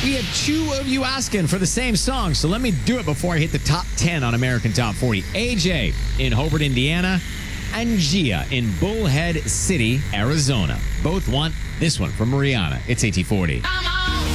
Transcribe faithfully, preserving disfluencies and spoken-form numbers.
We have two of you asking for the same song, so let me do it before I hit the top ten on American Top forty. A J in Hobart, Indiana, and Gia in Bullhead City, Arizona. Both want this one from Rihanna. It's A T forty. I'm